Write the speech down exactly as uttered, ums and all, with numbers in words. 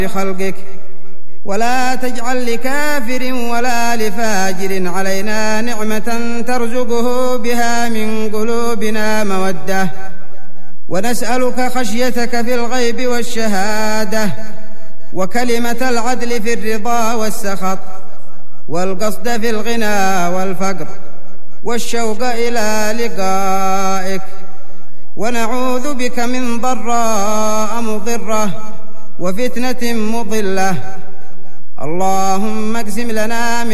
خلقك، ولا تجعل لكافر ولا لفاجر علينا نعمة ترزقه بها من قلوبنا مودة، ونسألك خشيتك في الغيب والشهادة، وكلمة العدل في الرضا والسخط، والقصد في الغنى والفقر، والشوق إلى لقائك. ونعوذ بك من ضراء مضرة وفتنة مضلة. اللهم اقسم لنا من